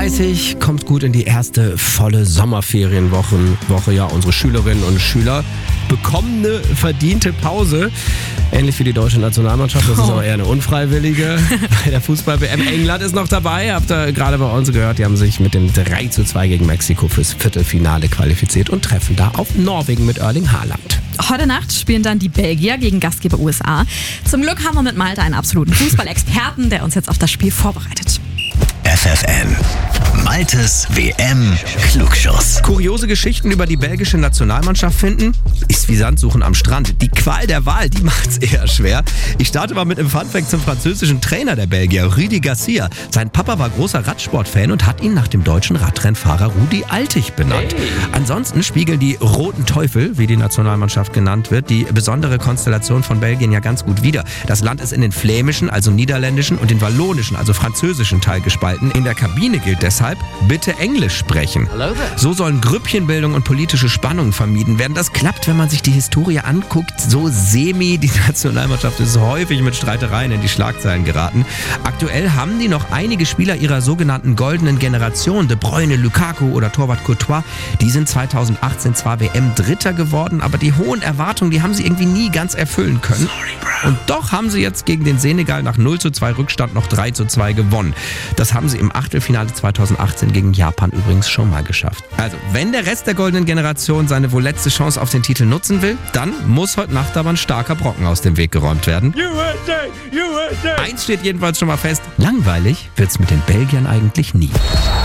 8.30 Uhr, kommt gut in die erste volle Sommerferienwoche. Ja, unsere Schülerinnen und Schüler bekommen eine verdiente Pause. Ähnlich wie die deutsche Nationalmannschaft, das ist aber eher eine unfreiwillige bei der Fußball-WM. England ist noch dabei, habt ihr gerade bei uns gehört, die haben sich mit dem 3:2 gegen Mexiko fürs Viertelfinale qualifiziert und treffen da auf Norwegen mit Erling Haaland. Heute Nacht spielen dann die Belgier gegen Gastgeber USA. Zum Glück haben wir mit Malte einen absoluten Fußballexperten, der uns jetzt auf das Spiel vorbereitet. FFN. Maltes WM-Klugschuss. Kuriose Geschichten über die belgische Nationalmannschaft finden, ist wie Sandsuchen am Strand. Die Qual der Wahl, die macht's eher schwer. Ich starte mal mit einem Funfact zum französischen Trainer der Belgier, Rudi Garcia. Sein Papa war großer Radsportfan und hat ihn nach dem deutschen Radrennfahrer Rudi Altig benannt. Ansonsten spiegeln die Roten Teufel, wie die Nationalmannschaft genannt wird, die besondere Konstellation von Belgien ja ganz gut wider. Das Land ist in den flämischen, also niederländischen, und den wallonischen, also französischen Teil gespalten. In der Kabine gilt deshalb, bitte Englisch sprechen. So sollen Grüppchenbildung und politische Spannungen vermieden werden. Das klappt, wenn man sich die Historie anguckt, so semi. Die Nationalmannschaft ist häufig mit Streitereien in die Schlagzeilen geraten. Aktuell haben die noch einige Spieler ihrer sogenannten goldenen Generation, De Bruyne, Lukaku oder Torwart Courtois, die sind 2018 zwar WM-Dritter geworden, aber die hohen Erwartungen, die haben sie irgendwie nie ganz erfüllen können. Und doch haben sie jetzt gegen den Senegal nach 0:2 Rückstand noch 3:2 gewonnen. Das haben sie im Achtelfinale 2018 gegen Japan übrigens schon mal geschafft. Also, wenn der Rest der goldenen Generation seine wohl letzte Chance auf den Titel nutzen will, dann muss heute Nacht aber ein starker Brocken aus dem Weg geräumt werden. USA! Eins steht jedenfalls schon mal fest, langweilig wird's mit den Belgiern eigentlich nie.